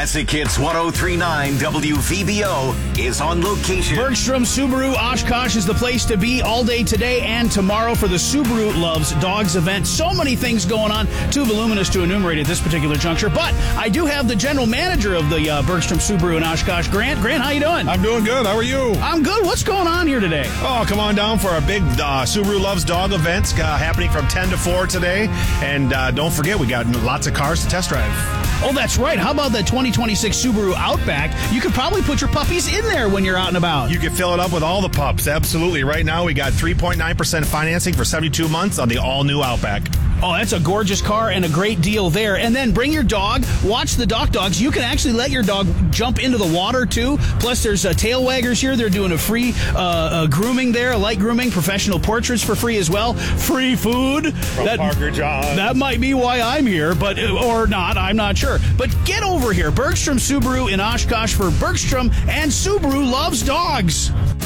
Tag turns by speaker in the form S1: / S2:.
S1: Classic Hits 103.9 WVBO is on location.
S2: Bergstrom Subaru Oshkosh is the place to be all day today and tomorrow for the Subaru Loves Dogs event. So many things going on, too voluminous to enumerate at this particular juncture. But I do have the general manager of the Bergstrom Subaru in Oshkosh, Grant. Grant, how you doing?
S3: I'm doing good. How are you?
S2: I'm good. What's going on here today?
S3: Oh, come on down for our big Subaru Loves Dog event happening from 10 to 4 today. And don't forget, we got lots of cars to test drive.
S2: Oh, that's right. How about the 2026 Subaru Outback? You could probably put your puppies in there when you're out and about.
S3: You can fill it up with all the pups. Absolutely. Right now, we got 3.9% financing for 72 months on the all-new Outback.
S2: Oh, that's a gorgeous car and a great deal there. And then bring your dog. Watch the Doc Dogs. You can actually let your dog jump into the water, too. Plus, there's tail waggers here. They're doing a free grooming there, light grooming, professional portraits for free as well. Free food.
S3: From Parker John.
S2: That might be why I'm here, but or not. I'm not sure. But get over here. Bergstrom Subaru in Oshkosh for Bergstrom and Subaru Loves Dogs.